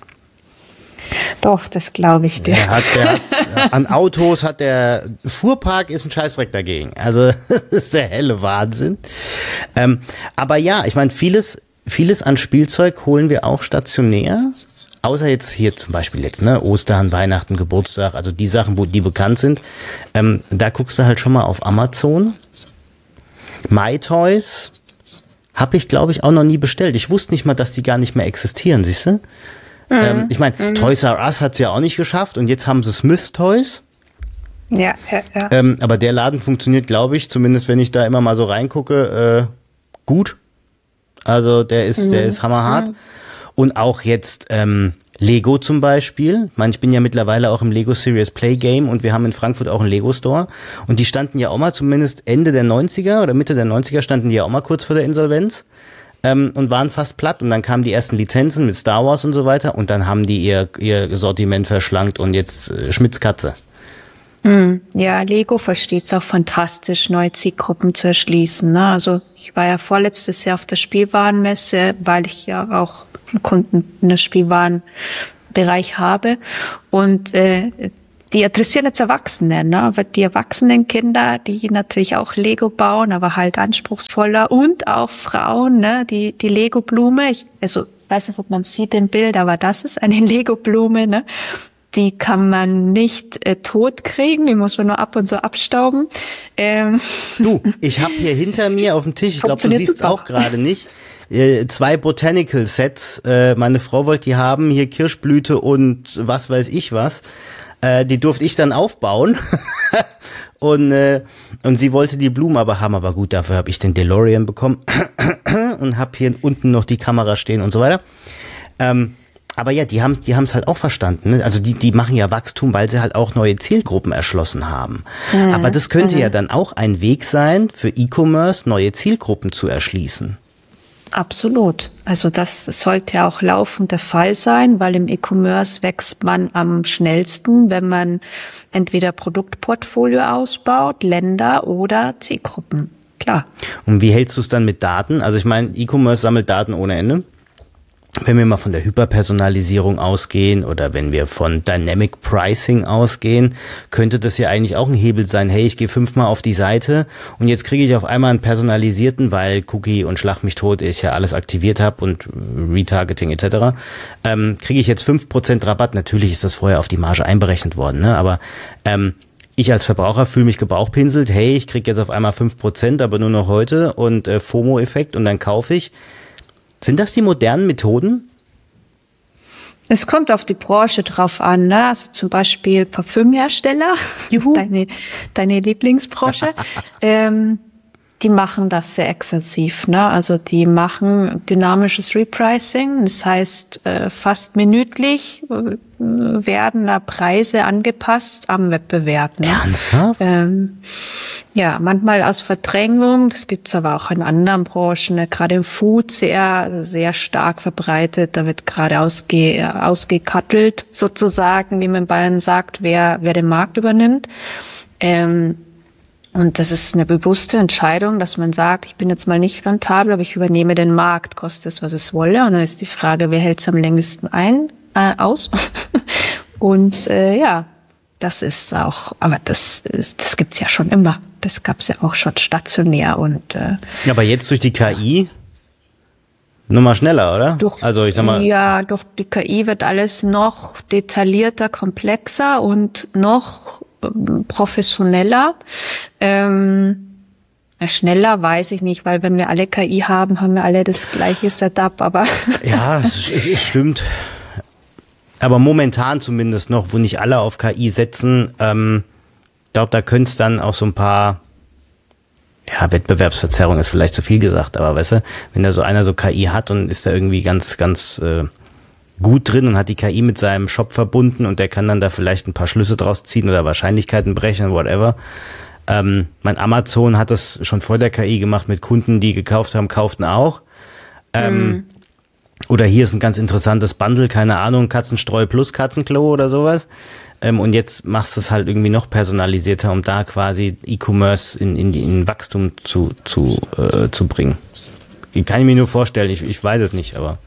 Doch, das glaube ich dir. Der hat, der hat, an Autos hat der Fuhrpark ist ein Scheißdreck dagegen. Also das ist der helle Wahnsinn. Ähm, aber ja, ich meine, vieles Vieles an Spielzeug holen wir auch stationär, außer jetzt hier zum Beispiel jetzt, ne, Ostern, Weihnachten, Geburtstag, also die Sachen, wo die bekannt sind. Ähm, da guckst du halt schon mal auf Amazon. MyToys habe ich, glaube ich, auch noch nie bestellt. Ich wusste nicht mal, dass die gar nicht mehr existieren, siehst du? Mhm. Ähm, ich meine, mhm. Toys R Us hat es ja auch nicht geschafft und jetzt haben sie Smith's Toys. Ja, ja, ja. Ähm, aber der Laden funktioniert, glaube ich, zumindest wenn ich da immer mal so reingucke, äh, gut. Also der ist, mhm. der ist hammerhart. Mhm. Und auch jetzt ähm, Lego zum Beispiel. Ich meine, ich bin ja mittlerweile auch im Lego Serious Play Game und wir haben in Frankfurt auch einen Lego Store. Und die standen ja auch mal zumindest Ende der neunziger oder Mitte der neunziger standen die ja auch mal kurz vor der Insolvenz ähm, und waren fast platt. Und dann kamen die ersten Lizenzen mit Star Wars und so weiter und dann haben die ihr, ihr Sortiment verschlankt und jetzt äh, Schmitz Katze. Ja, Lego versteht es auch fantastisch, neue Zielgruppen zu erschließen. Ne? Also ich war ja vorletztes Jahr auf der Spielwarenmesse, weil ich ja auch Kunden in der Spielwarenbereich habe. Und äh, die interessieren jetzt Erwachsene, ne? Aber die erwachsenen Kinder, die natürlich auch Lego bauen, aber halt anspruchsvoller, und auch Frauen, ne? Die, die Lego-Blume, ich, also, weiß nicht, ob man sieht im Bild, aber das ist eine Lego-Blume, ne? Die kann man nicht äh, tot kriegen, die muss man nur ab und zu abstauben. Ähm. Du, ich habe hier hinter mir auf dem Tisch, ich glaube, du siehst es auch gerade nicht, äh, zwei Botanical Sets. Äh, meine Frau wollte die haben, hier Kirschblüte und was weiß ich was. Äh, die durfte ich dann aufbauen. und äh, und sie wollte die Blumen aber haben, aber gut, dafür habe ich den DeLorean bekommen und habe hier unten noch die Kamera stehen und so weiter. Ähm, Aber ja, die haben die haben es halt auch verstanden. Ne? Also die die machen ja Wachstum, weil sie halt auch neue Zielgruppen erschlossen haben. Mhm. Aber das könnte mhm. ja dann auch ein Weg sein, für E-Commerce neue Zielgruppen zu erschließen. Absolut. Also das sollte auch laufend der Fall sein, weil im E-Commerce wächst man am schnellsten, wenn man entweder Produktportfolio ausbaut, Länder oder Zielgruppen. Klar. Und wie hältst du es dann mit Daten? Also ich meine, E-Commerce sammelt Daten ohne Ende. Wenn wir mal von der Hyperpersonalisierung ausgehen oder wenn wir von Dynamic Pricing ausgehen, könnte das ja eigentlich auch ein Hebel sein. Hey, ich gehe fünfmal auf die Seite und jetzt kriege ich auf einmal einen personalisierten, weil Cookie und Schlag mich tot ich ja alles aktiviert habe und Retargeting et cetera, ähm, kriege ich jetzt fünf Prozent Rabatt. Natürlich ist das vorher auf die Marge einberechnet worden, ne? Aber ähm, ich als Verbraucher fühle mich gebauchpinselt. Hey, ich kriege jetzt auf einmal fünf Prozent, aber nur noch heute und äh, FOMO-Effekt und dann kaufe ich. Sind das die modernen Methoden? Es kommt auf die Branche drauf an, ne? Also zum Beispiel Parfümhersteller, Juhu. deine, deine Lieblingsbranche, ähm, die machen das sehr exzessiv, ne? Also die machen dynamisches Repricing, das heißt äh, fast minütlich äh, werden da Preise angepasst am Wettbewerb. Ne? Ernsthaft? Ähm, ja, manchmal aus Verdrängung, das gibt's aber auch in anderen Branchen, ne? Gerade im Food sehr, sehr stark verbreitet, da wird gerade ausge, ausgekattelt sozusagen, wie man in Bayern sagt, wer, wer den Markt übernimmt. Ähm, Und das ist eine bewusste Entscheidung, dass man sagt, ich bin jetzt mal nicht rentabel, aber ich übernehme den Markt, koste es, was es wolle. Und dann ist die Frage, wer hält es am längsten ein, äh, aus? Und äh, ja, das ist auch, aber das ist, das gibt's ja schon immer. Das gab's ja auch schon stationär. Und äh, aber jetzt durch die K I nur mal schneller, oder? Durch, also ich sag mal, ja, durch die K I wird alles noch detaillierter, komplexer und noch professioneller. Ähm, schneller weiß ich nicht, weil wenn wir alle K I haben, haben wir alle das gleiche Setup, aber ja, es, es stimmt. Aber momentan zumindest noch, wo nicht alle auf K I setzen, ähm, glaube, da könnte es dann auch so ein paar, ja, Wettbewerbsverzerrung ist vielleicht zu viel gesagt, aber weißt du, wenn da so einer so K I hat und ist da irgendwie ganz, ganz äh, gut drin und hat die K I mit seinem Shop verbunden und der kann dann da vielleicht ein paar Schlüsse draus ziehen oder Wahrscheinlichkeiten brechen, whatever. Ähm, mein Amazon hat das schon vor der K I gemacht mit Kunden, die gekauft haben, kauften auch. Ähm, mm. Oder hier ist ein ganz interessantes Bundle, keine Ahnung, Katzenstreu plus Katzenklo oder sowas. Ähm, und jetzt machst du es halt irgendwie noch personalisierter, um da quasi E-Commerce in, in, in Wachstum zu, zu, äh, zu bringen. Kann ich mir nur vorstellen, ich, ich weiß es nicht, aber...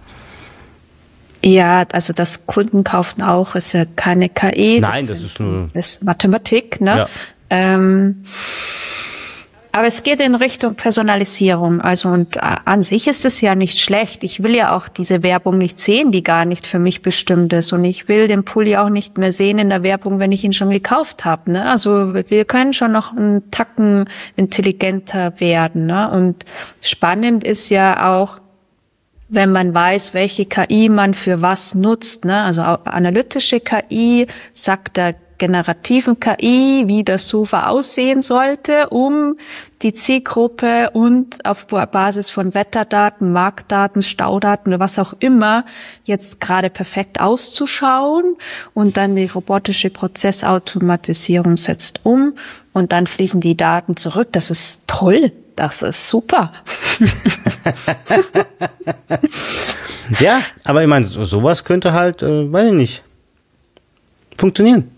Ja, also das Kunden kaufen auch, ist ja keine K I. Nein, das, das ist nur... Das ist Mathematik, ne? Ja. Ähm, aber es geht in Richtung Personalisierung. Also und an sich ist es ja nicht schlecht. Ich will ja auch diese Werbung nicht sehen, die gar nicht für mich bestimmt ist. Und ich will den Pulli auch nicht mehr sehen in der Werbung, wenn ich ihn schon gekauft habe. Ne? Also wir können schon noch einen Tacken intelligenter werden. Ne? Und spannend ist ja auch, wenn man weiß, welche K I man für was nutzt, ne? Also analytische K I sagt der generativen K I, wie das Sofa aussehen sollte, um die Zielgruppe und auf Basis von Wetterdaten, Marktdaten, Staudaten oder was auch immer jetzt gerade perfekt auszuschauen, und dann die robotische Prozessautomatisierung setzt um und dann fließen die Daten zurück. Das ist toll. Das ist super. Ja, aber ich meine, sowas könnte halt, äh, weiß ich nicht, funktionieren.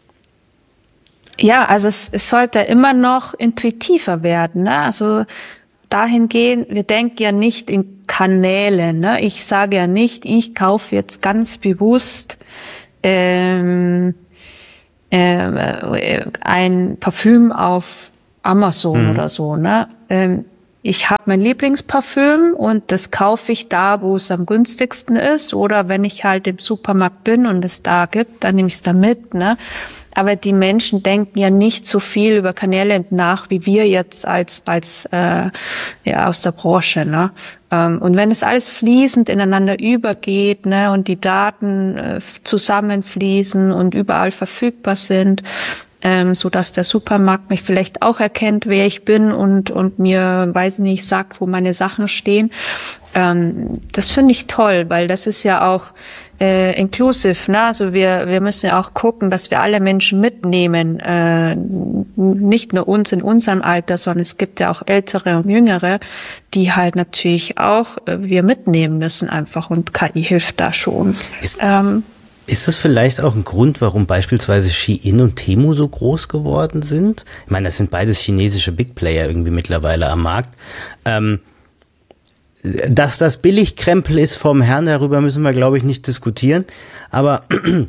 Ja, also es, es sollte immer noch intuitiver werden. Ne? Also dahingehend, wir denken ja nicht in Kanäle. Ne? Ich sage ja nicht, ich kaufe jetzt ganz bewusst ähm, äh, ein Parfüm auf Amazon mhm. oder so, ne? Ähm, ich habe mein Lieblingsparfüm und das kaufe ich da, wo es am günstigsten ist, oder wenn ich halt im Supermarkt bin und es da gibt, dann nehme ich es da mit, ne? Aber die Menschen denken ja nicht so viel über Kanäle nach, wie wir jetzt als als äh, ja aus der Branche, ne? Ähm, und wenn es alles fließend ineinander übergeht, ne, und die Daten äh, zusammenfließen und überall verfügbar sind, ähm, so dass der Supermarkt mich vielleicht auch erkennt, wer ich bin und und mir, weiß nicht, sagt, wo meine Sachen stehen. Ähm, das finde ich toll, weil das ist ja auch äh, inclusive, ne? Also wir wir müssen ja auch gucken, dass wir alle Menschen mitnehmen, äh, nicht nur uns in unserem Alter, sondern es gibt ja auch Ältere und Jüngere, die halt natürlich auch äh, wir mitnehmen müssen einfach, und K I hilft da schon. Ist, ähm, ist es vielleicht auch ein Grund, warum beispielsweise Shein und Temu so groß geworden sind? Ich meine, das sind beides chinesische Big Player irgendwie mittlerweile am Markt. Ähm, Dass das Billigkrempel ist vom Herrn, darüber müssen wir, glaube ich, nicht diskutieren. Aber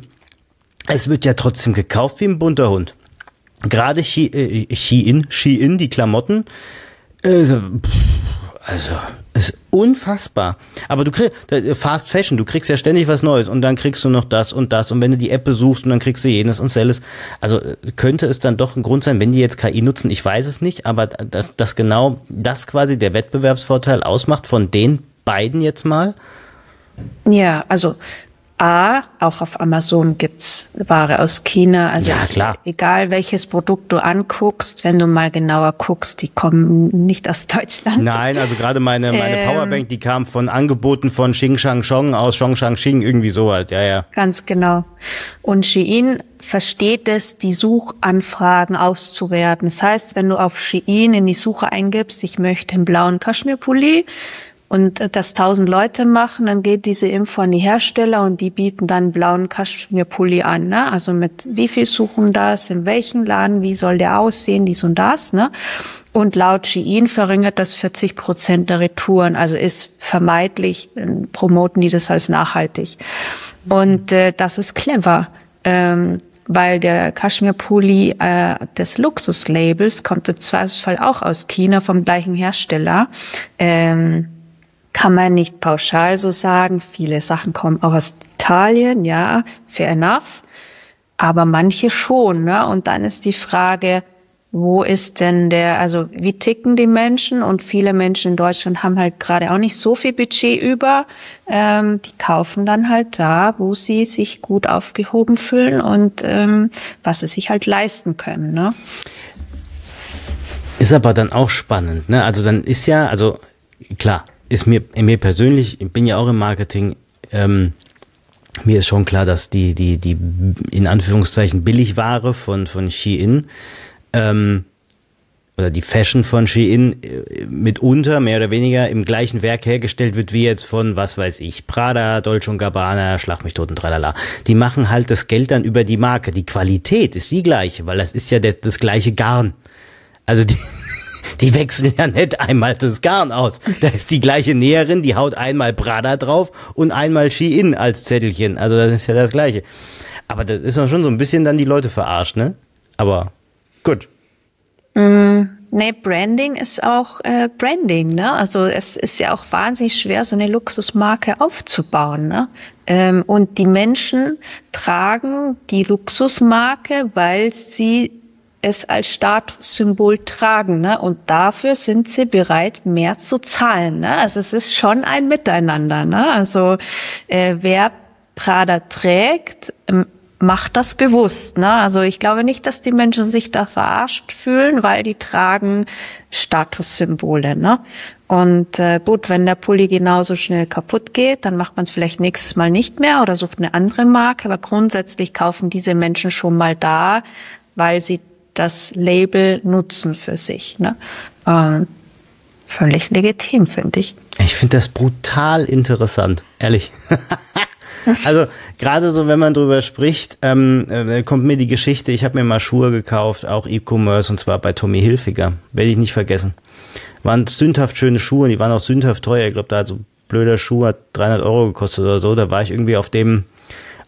es wird ja trotzdem gekauft wie ein bunter Hund. Gerade Shein, Shein, Shein, die Klamotten, äh, also ist unfassbar. Aber du kriegst Fast Fashion, du kriegst ja ständig was Neues und dann kriegst du noch das und das und wenn du die App besuchst und dann kriegst du jenes und selles. Also könnte es dann doch ein Grund sein, wenn die jetzt K I nutzen, ich weiß es nicht, aber dass das genau das quasi der Wettbewerbsvorteil ausmacht von den beiden jetzt mal? Ja, also A, auch auf Amazon gibt's Ware aus China. Also ja, klar. Egal welches Produkt du anguckst, wenn du mal genauer guckst, die kommen nicht aus Deutschland. Nein, also gerade meine meine ähm, Powerbank, die kam von Angeboten von Xing Shang Chong aus Zhongshan Xing, irgendwie so halt, ja, ja. Ganz genau. Und Shein versteht es, die Suchanfragen auszuwerten. Das heißt, wenn du auf Shein in die Suche eingibst, ich möchte einen blauen Kaschmirpulli, und das tausend Leute machen, dann geht diese Info an die Hersteller und die bieten dann einen blauen Kaschmirpulli an, ne? Also mit wie viel suchen das, in welchem Laden, wie soll der aussehen, dies und das, ne? Und laut Shein verringert das vierzig Prozent der Retouren, also ist vermeidlich, promoten die das als nachhaltig. Und äh, das ist clever, ähm, weil der Kaschmirpulli äh, des Luxuslabels kommt im Zweifelsfall auch aus China vom gleichen Hersteller. Ähm, Kann man nicht pauschal so sagen. Viele Sachen kommen auch aus Italien, ja, fair enough. Aber manche schon, ne? Und dann ist die Frage, wo ist denn der, also wie ticken die Menschen? Und viele Menschen in Deutschland haben halt gerade auch nicht so viel Budget über. Ähm, die kaufen dann halt da, wo sie sich gut aufgehoben fühlen und ähm, was sie sich halt leisten können, ne? Ist aber dann auch spannend, ne? Also dann ist ja, also klar, ist mir, mir persönlich, ich bin ja auch im Marketing, ähm, mir ist schon klar, dass die, die, die, in Anführungszeichen Billigware von, von Shein, ähm, oder die Fashion von Shein äh, mitunter mehr oder weniger im gleichen Werk hergestellt wird, wie jetzt von, was weiß ich, Prada, Dolce und Gabbana, Schlag mich tot und tralala. Die machen halt das Geld dann über die Marke. Die Qualität ist die gleiche, weil das ist ja der, das gleiche Garn. Also die, die wechseln ja nicht einmal das Garn aus. Da ist die gleiche Näherin, die haut einmal Prada drauf und einmal Shein als Zettelchen. Also das ist ja das Gleiche. Aber das ist doch schon so ein bisschen dann die Leute verarscht, ne? Aber gut. Mm, nee, Branding ist auch äh, Branding, ne? Also es ist ja auch wahnsinnig schwer, so eine Luxusmarke aufzubauen, ne? Ähm, und die Menschen tragen die Luxusmarke, weil sie es als Statussymbol tragen, ne? Und dafür sind sie bereit, mehr zu zahlen, ne? Also es ist schon ein Miteinander, ne? Also äh, wer Prada trägt, ähm, macht das bewusst, ne? Also ich glaube nicht, dass die Menschen sich da verarscht fühlen, weil die tragen Statussymbole, ne? Und äh, gut, wenn der Pulli genauso schnell kaputt geht, dann macht man es vielleicht nächstes Mal nicht mehr oder sucht eine andere Marke. Aber grundsätzlich kaufen diese Menschen schon mal da, weil sie das Label nutzen für sich, ne? Ähm, völlig legitim, finde ich. Ich finde das brutal interessant, ehrlich. Also gerade so, wenn man drüber spricht, ähm, äh, kommt mir die Geschichte, ich habe mir mal Schuhe gekauft, auch E-Commerce, und zwar bei Tommy Hilfiger, werde ich nicht vergessen. Waren sündhaft schöne Schuhe, die waren auch sündhaft teuer, ich glaube, da hat so ein blöder Schuh hat dreihundert Euro gekostet oder so, da war ich irgendwie auf dem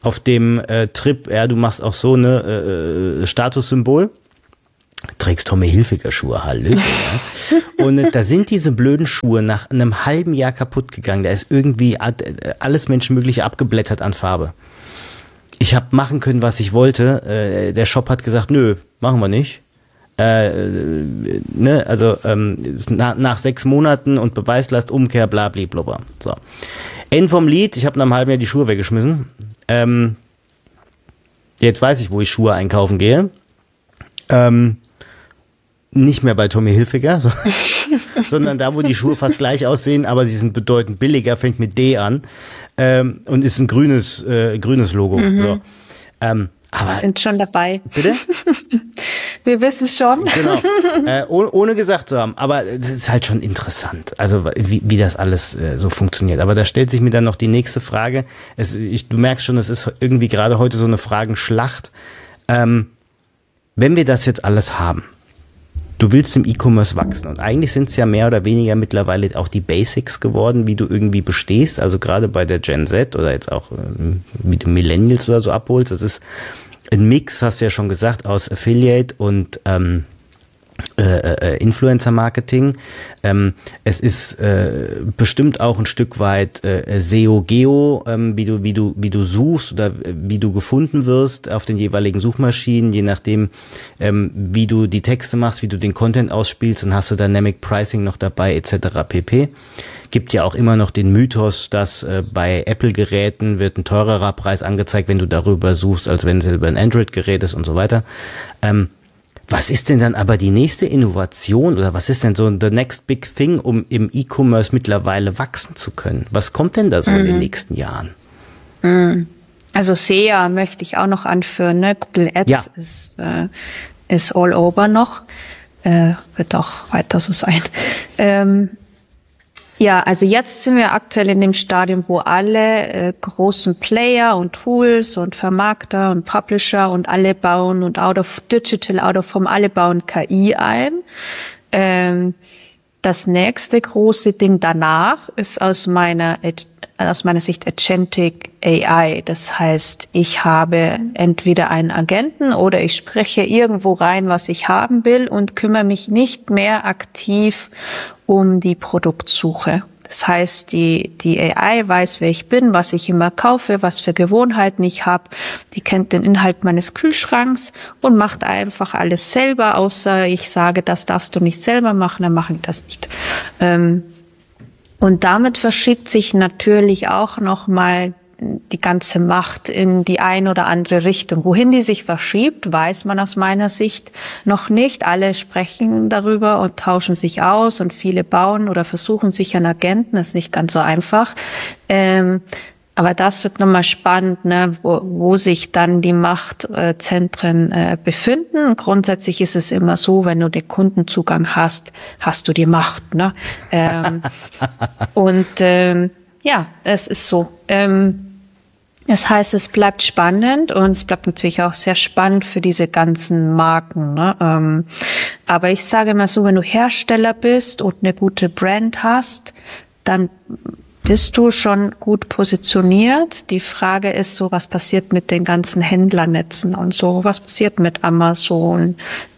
auf dem äh, Trip, ja, du machst auch so eine äh, Statussymbol. Trägst Tommy Hilfiger Schuhe, Hallöchen. Ja. Und äh, da sind diese blöden Schuhe nach einem halben Jahr kaputt gegangen. Da ist irgendwie alles Menschenmögliche abgeblättert an Farbe. Ich habe machen können, was ich wollte. Äh, der Shop hat gesagt, nö, machen wir nicht. Äh, ne, also ähm, nach, nach sechs Monaten und Beweislast, Umkehr, bla, bla, bla, bla. So. End vom Lied, ich habe nach einem halben Jahr die Schuhe weggeschmissen. Ähm, jetzt weiß ich, wo ich Schuhe einkaufen gehe. Ähm, nicht mehr bei Tommy Hilfiger, so, sondern da, wo die Schuhe fast gleich aussehen, aber sie sind bedeutend billiger, fängt mit D an ähm, und ist ein grünes, äh, grünes Logo. Mhm. So. Ähm, aber, wir sind schon dabei. Bitte? Wir wissen es schon. Genau, äh, ohne, ohne gesagt zu haben, aber es ist halt schon interessant, also wie, wie das alles äh, so funktioniert. Aber da stellt sich mir dann noch die nächste Frage. Es, ich, du merkst schon, es ist irgendwie gerade heute so eine Fragenschlacht. Ähm, wenn wir das jetzt alles haben, du willst im E-Commerce wachsen und eigentlich sind es ja mehr oder weniger mittlerweile auch die Basics geworden, wie du irgendwie bestehst, also gerade bei der Gen Z oder jetzt auch wie du Millennials oder so abholst, das ist ein Mix, hast du ja schon gesagt, aus Affiliate und ähm, äh, äh, Influencer-Marketing. Ähm, es ist äh, bestimmt auch ein Stück weit äh, S E O, Geo, ähm, wie du wie du wie du suchst oder wie du gefunden wirst auf den jeweiligen Suchmaschinen, je nachdem ähm, wie du die Texte machst, wie du den Content ausspielst, dann hast du Dynamic Pricing noch dabei et cetera pp. Gibt ja auch immer noch den Mythos, dass äh, bei Apple-Geräten wird ein teurerer Preis angezeigt, wenn du darüber suchst, als wenn es über ein Android-Gerät ist und so weiter. Ähm, Was ist denn dann aber die nächste Innovation oder was ist denn so the next big thing, um im E-Commerce mittlerweile wachsen zu können? Was kommt denn da so mhm. in den nächsten Jahren? Also S E A möchte ich auch noch anführen, ne? Google Ads ja. ist, äh, ist all over noch, äh, wird auch weiter so sein. Ähm, Ja, also jetzt sind wir aktuell in dem Stadium, wo alle äh, großen Player und Tools und Vermarkter und Publisher und alle bauen und out of digital, out of home, alle bauen K I ein. Ähm, das nächste große Ding danach ist aus meiner aus meiner Sicht Agentic A I. Das heißt, ich habe entweder einen Agenten oder ich spreche irgendwo rein, was ich haben will und kümmere mich nicht mehr aktiv um die Produktsuche. Das heißt, die, die A I weiß, wer ich bin, was ich immer kaufe, was für Gewohnheiten ich habe. Die kennt den Inhalt meines Kühlschranks und macht einfach alles selber, außer ich sage, das darfst du nicht selber machen, dann mache ich das nicht. Ähm, und damit verschiebt sich natürlich auch nochmal die ganze Macht in die ein oder andere Richtung. Wohin die sich verschiebt, weiß man aus meiner Sicht noch nicht. Alle sprechen darüber und tauschen sich aus und viele bauen oder versuchen sich an Agenten. Das ist nicht ganz so einfach. Ähm, aber das wird nochmal spannend, ne, wo, wo sich dann die Machtzentren äh, befinden. Grundsätzlich ist es immer so, wenn du den Kundenzugang hast, hast du die Macht. Ne? Ähm, und ähm, ja, es ist so. Ähm, Das heißt, es bleibt spannend und es bleibt natürlich auch sehr spannend für diese ganzen Marken. Ne? Ähm, aber ich sage mal so, wenn du Hersteller bist und eine gute Brand hast, dann bist du schon gut positioniert. Die Frage ist so, was passiert mit den ganzen Händlernetzen und so? Was passiert mit Amazon,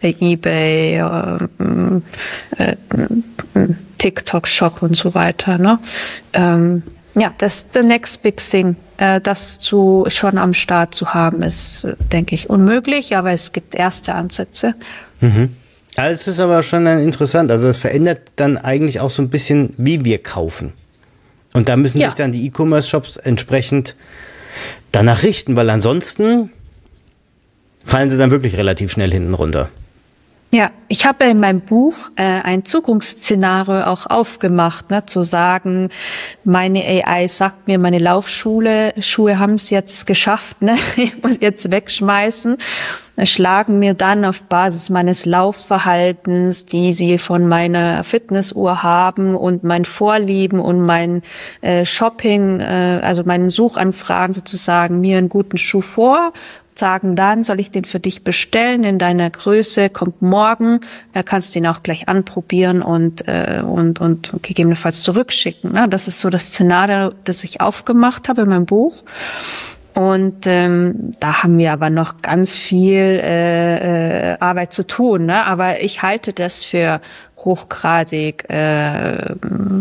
eBay, äh, äh, äh, TikTok-Shop und so weiter, ne? Ähm, Ja, das ist the next big thing. Äh, das zu schon am Start zu haben, ist, denke ich, unmöglich, aber es gibt erste Ansätze. Mhm. Ja, es ist aber schon interessant. Also es verändert dann eigentlich auch so ein bisschen, wie wir kaufen. Und da müssen ja. sich dann die E-Commerce-Shops entsprechend danach richten, weil ansonsten fallen sie dann wirklich relativ schnell hinten runter. Ja, ich habe in meinem Buch äh, ein Zukunftsszenario auch aufgemacht, ne, zu sagen, meine A I sagt mir, meine Laufschuhe Schuhe haben es jetzt geschafft, ne, ich muss jetzt wegschmeißen, schlagen mir dann auf Basis meines Laufverhaltens, die sie von meiner Fitnessuhr haben und mein Vorlieben und mein äh, Shopping, äh, also meinen Suchanfragen sozusagen, mir einen guten Schuh vor. Sagen dann, soll ich den für dich bestellen in deiner Größe, kommt morgen, äh, kannst den auch gleich anprobieren und äh, und und gegebenenfalls zurückschicken. Ne? Das ist so das Szenario, das ich aufgemacht habe in meinem Buch. Und ähm, da haben wir aber noch ganz viel äh, äh, Arbeit zu tun. Ne? Aber ich halte das für hochgradig äh,